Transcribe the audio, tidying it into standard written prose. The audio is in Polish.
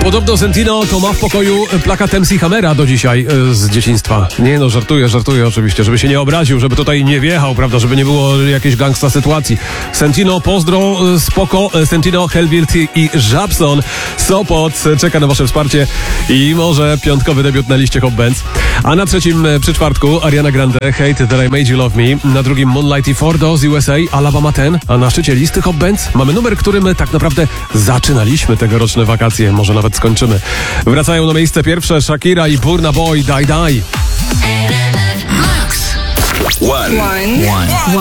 Podobno Sentino to ma w pokoju plakat MC Hammera do dzisiaj z dzieciństwa. Nie no, żartuję oczywiście, żeby się nie obraził, żeby tutaj nie wjechał, prawda, żeby nie było jakiejś gangsta sytuacji. Sentino, pozdro, spoko, Sentino, Helwirt i Żabson. Sopot czeka na wasze wsparcie i może piątkowy debiut na liście Hot Bands. A na trzecim przy czwartku Ariana Grande, Hate That I Made You Love Me. Na drugim Moonlight i Fordo z USA, Alabama 10. A na szczycie listy Hot Bands mamy numer, którym tak naprawdę zaczynaliśmy tegoroczne wakacje, może nawet skończymy. Wracają na miejsce pierwsze Shakira i Burna Boy, Die Die. One.